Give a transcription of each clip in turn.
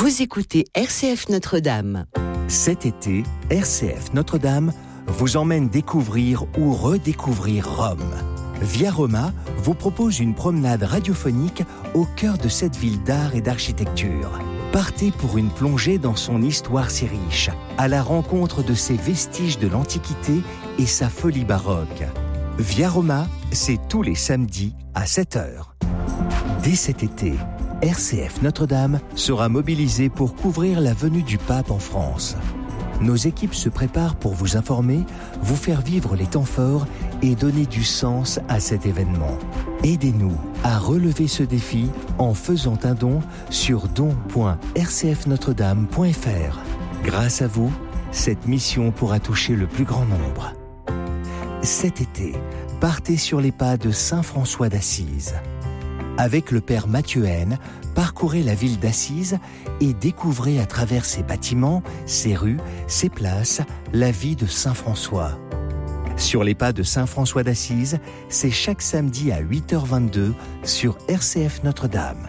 Vous écoutez RCF Notre-Dame. Cet été, RCF Notre-Dame vous emmène découvrir ou redécouvrir Rome. Via Roma vous propose une promenade radiophonique au cœur de cette ville d'art et d'architecture. Partez pour une plongée dans son histoire si riche, à la rencontre de ses vestiges de l'Antiquité et sa folie baroque. Via Roma, c'est tous les samedis à 7h. Dès cet été, RCF Notre-Dame sera mobilisée pour couvrir la venue du pape en France. Nos équipes se préparent pour vous informer, vous faire vivre les temps forts et donner du sens à cet événement. Aidez-nous à relever ce défi en faisant un don sur don.rcfnotredame.fr. Grâce à vous, cette mission pourra toucher le plus grand nombre. Cet été, partez sur les pas de Saint François d'Assise. Avec le père Mathieu Haine, parcourez la ville d'Assise et découvrez à travers ses bâtiments, ses rues, ses places, la vie de Saint François. Sur les pas de Saint François d'Assise, c'est chaque samedi à 8h22 sur RCF Notre-Dame.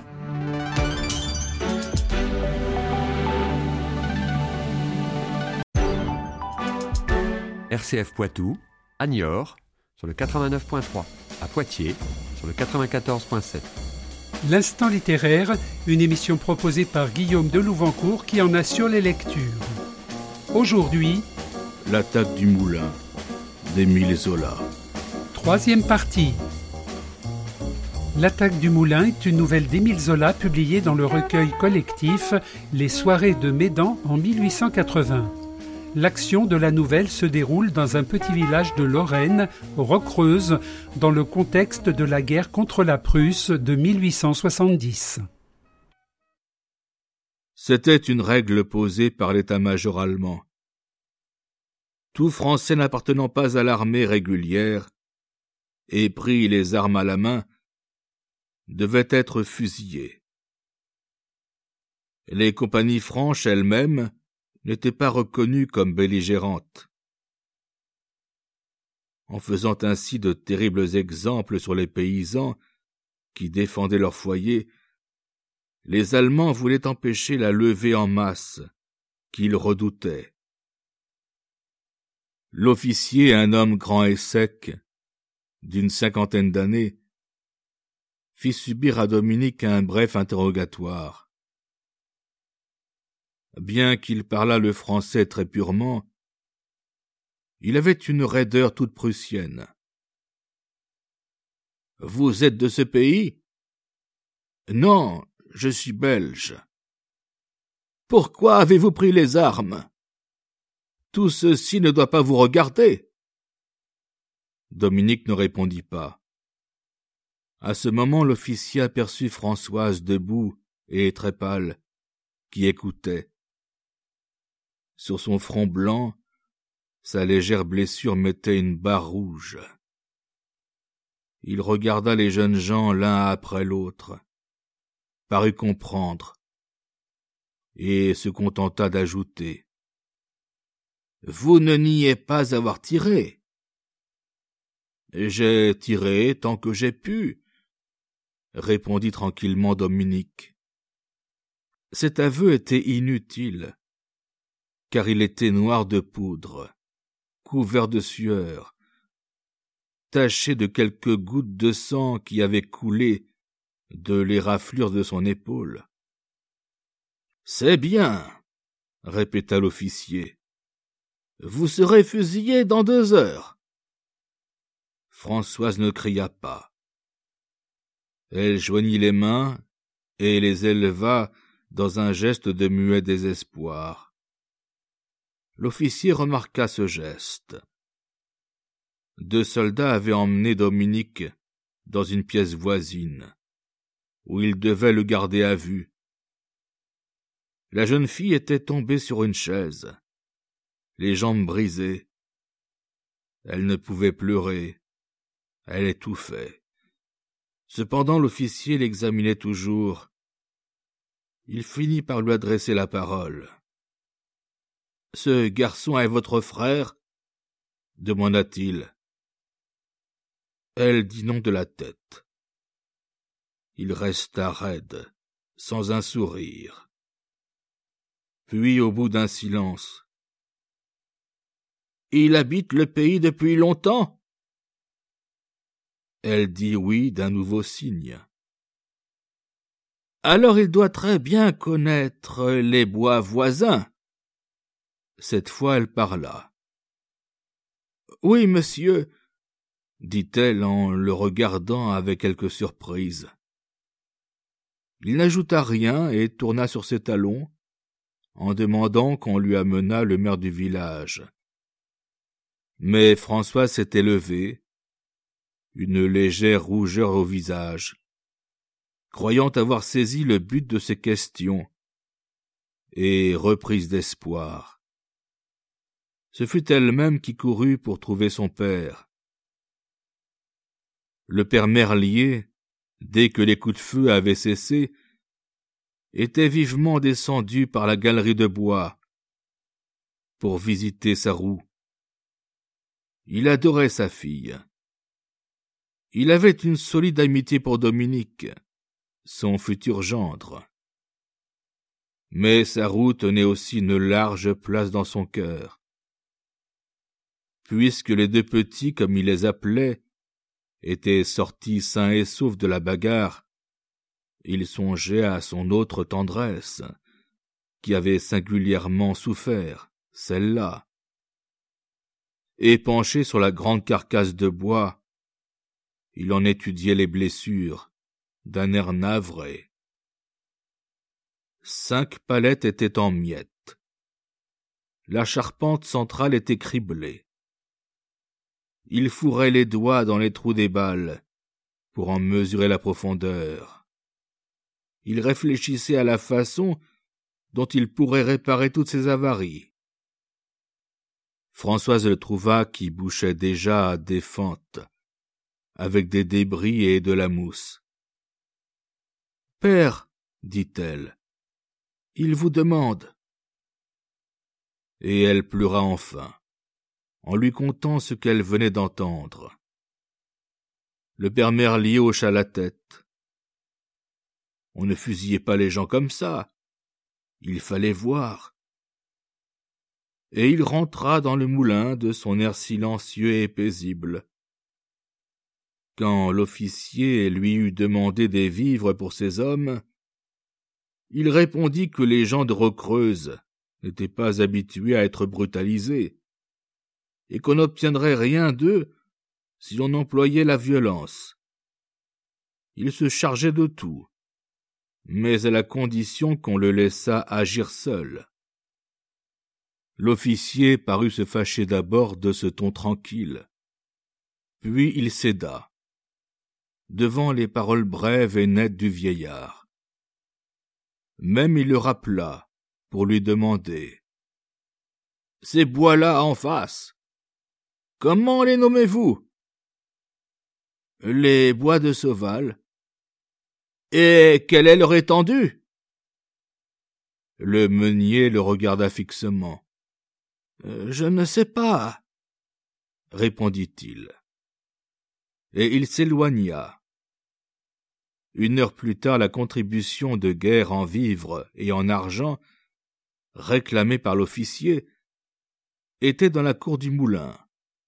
RCF Poitou, à Niort, sur le 89.3, à Poitiers, sur le 94.7. L'Instant littéraire, une émission proposée par Guillaume de Louvancourt qui en assure les lectures. Aujourd'hui, L'attaque du moulin d'Émile Zola. Troisième partie. L'attaque du moulin est une nouvelle d'Émile Zola publiée dans le recueil collectif Les soirées de Médan en 1880. L'action de la nouvelle se déroule dans un petit village de Lorraine, Roquereuse, dans le contexte de la guerre contre la Prusse de 1870. C'était une règle posée par l'état-major allemand. Tout Français n'appartenant pas à l'armée régulière et pris les armes à la main devait être fusillé. Les compagnies franches elles-mêmes n'étaient pas reconnues comme belligérantes. En faisant ainsi de terribles exemples sur les paysans qui défendaient leur foyer, les Allemands voulaient empêcher la levée en masse qu'ils redoutaient. L'officier, un homme grand et sec, d'une 50aine d'années, fit subir à Dominique un bref interrogatoire. Bien qu'il parlât le français très purement, il avait une raideur toute prussienne. « Vous êtes de ce pays ?»« Non, je suis belge. »« Pourquoi avez-vous pris les armes ? Tout ceci ne doit pas vous regarder. » Dominique ne répondit pas. À ce moment, l'officier aperçut Françoise debout et très pâle, qui écoutait. Sur son front blanc, sa légère blessure mettait une barre rouge. Il regarda les jeunes gens l'un après l'autre, parut comprendre, et se contenta d'ajouter. « Vous ne niez pas avoir tiré. »« J'ai tiré tant que j'ai pu, » répondit tranquillement Dominique. Cet aveu était inutile, car il était noir de poudre, couvert de sueur, taché de quelques gouttes de sang qui avaient coulé de l'éraflure de son épaule. « C'est bien, » répéta l'officier. « Vous serez fusillé dans 2 heures. » Françoise ne cria pas. Elle joignit les mains et les éleva dans un geste de muet désespoir. L'officier remarqua ce geste. 2 soldats avaient emmené Dominique dans une pièce voisine, où ils devaient le garder à vue. La jeune fille était tombée sur une chaise, les jambes brisées. Elle ne pouvait pleurer, elle étouffait. Cependant l'officier l'examinait toujours. Il finit par lui adresser la parole. « Ce garçon est votre frère ?» demanda-t-il. Elle dit non de la tête. Il resta raide, sans un sourire. Puis, au bout d'un silence, « Il habite le pays depuis longtemps ?» Elle dit oui d'un nouveau signe. « Alors il doit très bien connaître les bois voisins. » Cette fois elle parla. « Oui, monsieur, » dit-elle en le regardant avec quelque surprise. Il n'ajouta rien et tourna sur ses talons, en demandant qu'on lui amenât le maire du village. Mais Françoise s'était levée, une légère rougeur au visage, croyant avoir saisi le but de ses questions, et reprise d'espoir. Ce fut elle-même qui courut pour trouver son père. Le père Merlier, dès que les coups de feu avaient cessé, était vivement descendu par la galerie de bois pour visiter sa roue. Il adorait sa fille. Il avait une solide amitié pour Dominique, son futur gendre. Mais sa roue tenait aussi une large place dans son cœur. Puisque les deux petits, comme il les appelait, étaient sortis sains et saufs de la bagarre, il songeait à son autre tendresse, qui avait singulièrement souffert, celle-là. Et penché sur la grande carcasse de bois, il en étudiait les blessures, d'un air navré. 5 palettes étaient en miettes. La charpente centrale était criblée. Il fourrait les doigts dans les trous des balles pour en mesurer la profondeur. Il réfléchissait à la façon dont il pourrait réparer toutes ces avaries. Françoise le trouva qui bouchait déjà à des fentes, avec des débris et de la mousse. « Père, dit-elle, il vous demande. » Et elle pleura enfin, en lui contant ce qu'elle venait d'entendre. Le père Merlier hocha la tête. On ne fusillait pas les gens comme ça. Il fallait voir. Et il rentra dans le moulin de son air silencieux et paisible. Quand l'officier lui eut demandé des vivres pour ses hommes, il répondit que les gens de Rocreuse n'étaient pas habitués à être brutalisés, et qu'on n'obtiendrait rien d'eux si l'on employait la violence. Il se chargeait de tout, mais à la condition qu'on le laissât agir seul. L'officier parut se fâcher d'abord de ce ton tranquille. Puis il céda, devant les paroles brèves et nettes du vieillard. Même il le rappela, pour lui demander. « Ces bois-là en face, comment les nommez-vous » ? « Les bois de Sauval. »« Et quelle est leur étendue » ? Le meunier le regarda fixement. « Je ne sais pas, » répondit-il. Et il s'éloigna. 1 heure plus tard, la contribution de guerre en vivres et en argent, réclamée par l'officier, était dans la cour du moulin.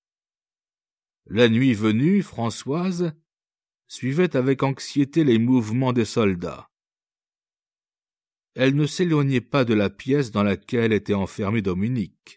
La nuit venue, Françoise suivait avec anxiété les mouvements des soldats. Elle ne s'éloignait pas de la pièce dans laquelle était enfermé Dominique.